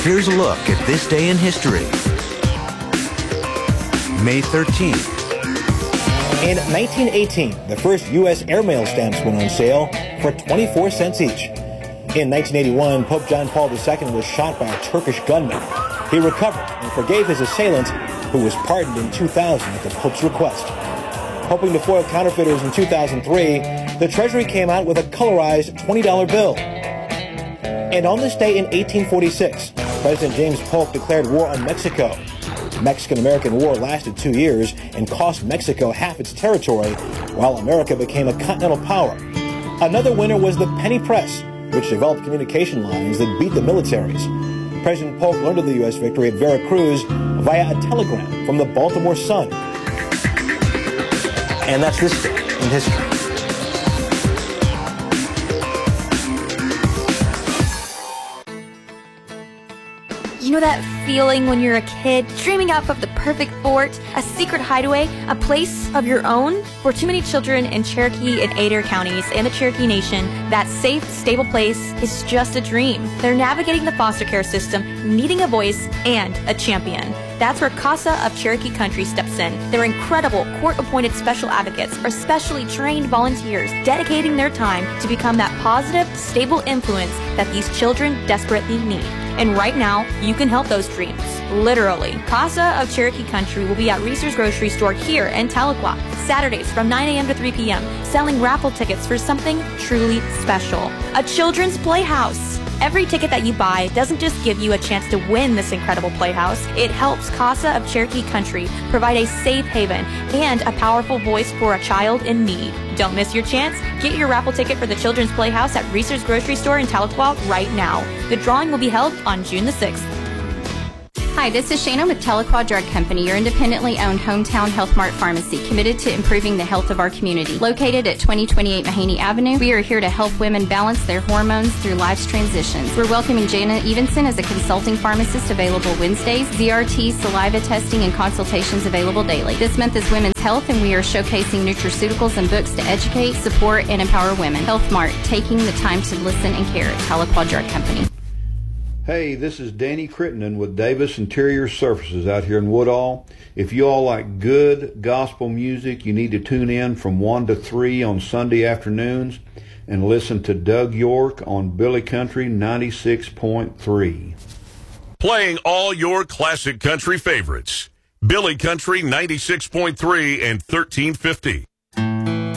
Here's a look at this day in history. May 13th. In 1918, the first U.S. airmail stamps went on sale for 24 cents each. In 1981, Pope John Paul II was shot by a Turkish gunman. He recovered and forgave his assailant, who was pardoned in 2000 at the Pope's request. Hoping to foil counterfeiters in 2003, the Treasury came out with a colorized $20 bill. And on this day in 1846, President James Polk declared war on Mexico. The Mexican-American War lasted 2 years and cost Mexico half its territory, while America became a continental power. Another winner was the penny press, which developed communication lines that beat the militaries. President Polk learned of the U.S. victory at Veracruz via a telegram from the Baltimore Sun. And that's this day in history. You know that feeling when you're a kid, dreaming up of the perfect fort, a secret hideaway, a place of your own? For too many children in Cherokee and Adair counties and the Cherokee Nation, that safe, stable place is just a dream. They're navigating the foster care system, needing a voice and a champion. That's where CASA of Cherokee Country steps in. Their incredible court-appointed special advocates are specially trained volunteers dedicating their time to become that positive, stable influence that these children desperately need. And right now, you can help those dreams. Literally. CASA of Cherokee Country will be at Reese's Grocery Store here in Tahlequah, Saturdays from 9 a.m. to 3 p.m., selling raffle tickets for something truly special. A children's playhouse. Every ticket that you buy doesn't just give you a chance to win this incredible playhouse. It helps CASA of Cherokee Country provide a safe haven and a powerful voice for a child in need. Don't miss your chance. Get your raffle ticket for the Children's Playhouse at Reese's Grocery Store in Tahlequah right now. The drawing will be held on June the 6th. Hi, this is Shannon with Tahlequah Drug Company, your independently owned hometown Health Mart pharmacy, committed to improving the health of our community. Located at 2028 Mahaney Avenue, we are here to help women balance their hormones through life's transitions. We're welcoming Jana Evenson as a consulting pharmacist, available Wednesdays, ZRT, saliva testing, and consultations available daily. This month is Women's Health, and we are showcasing nutraceuticals and books to educate, support, and empower women. Health Mart, taking the time to listen and care at Tahlequah Drug Company. Hey, this is Danny Crittenden with Davis Interior Surfaces out here in Woodall. If you all like good gospel music, you need to tune in from 1 to 3 on Sunday afternoons and listen to Doug York on Billy Country 96.3. Playing all your classic country favorites. Billy Country 96.3 and 1350.